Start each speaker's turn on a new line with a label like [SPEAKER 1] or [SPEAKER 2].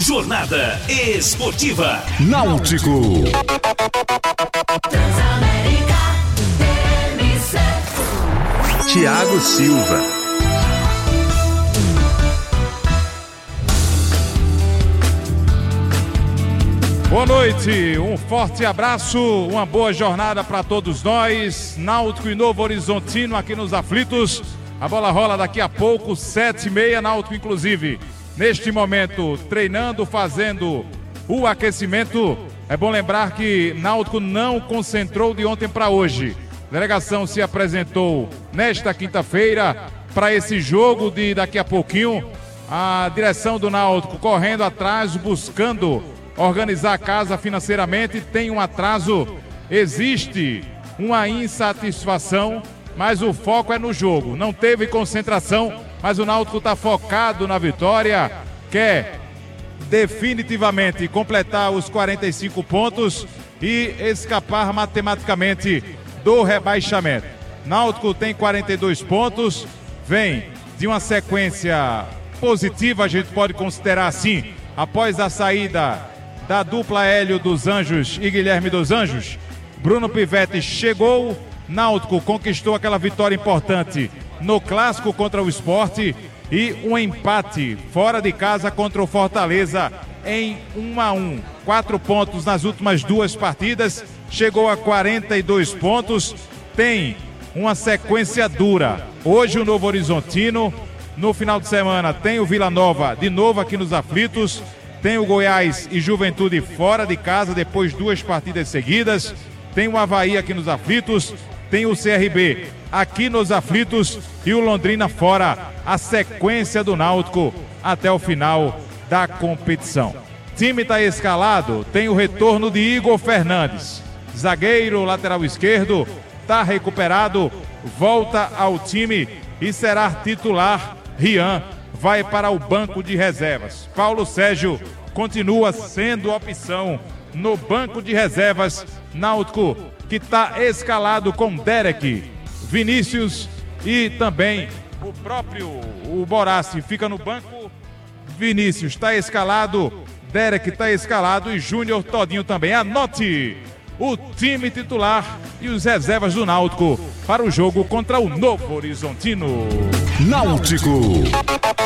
[SPEAKER 1] Jornada Esportiva
[SPEAKER 2] Náutico. Thiago Silva.
[SPEAKER 3] Boa noite, um forte abraço, uma boa jornada para todos nós. Náutico e Novo Horizontino aqui nos aflitos. A bola rola daqui a pouco, 7h30, Náutico inclusive. Neste momento, treinando, fazendo o aquecimento. É bom lembrar que Náutico não concentrou de ontem para hoje. A delegação se apresentou nesta quinta-feira para esse jogo de daqui a pouquinho. A direção do Náutico correndo atrás, buscando organizar a casa financeiramente. Tem um atraso, existe uma insatisfação, mas o foco é no jogo. Não teve concentração, mas o Náutico está focado na vitória, quer definitivamente completar os 45 pontos e escapar matematicamente do rebaixamento. Náutico tem 42 pontos, vem de uma sequência positiva, a gente pode considerar assim, após a saída da dupla Hélio dos Anjos e Guilherme dos Anjos. Bruno Pivetti chegou, Náutico conquistou aquela vitória importante no clássico contra o Sport e um empate fora de casa contra o Fortaleza em 1-1. 4 pontos nas últimas 2 partidas, chegou a 42 pontos, tem uma sequência dura. Hoje o Novo Horizontino, no final de semana tem o Vila Nova de novo aqui nos aflitos, tem o Goiás e Juventude fora de casa depois 2 partidas seguidas, tem o Avaí aqui nos aflitos, tem o CRB aqui nos aflitos e o Londrina fora. A sequência do Náutico até o final da competição. Time está escalado, tem o retorno de Igor Fernandes, zagueiro, lateral esquerdo, está recuperado, volta ao time e será titular. Rian vai para o banco de reservas. Paulo Sérgio continua sendo opção no banco de reservas. Náutico que está escalado com Derek, Vinícius e também o próprio Borassi fica no banco. Vinícius está escalado, Derek está escalado e Júnior Todinho também. Anote o time titular e os reservas do Náutico para o jogo contra o Novo Horizontino.
[SPEAKER 2] Náutico.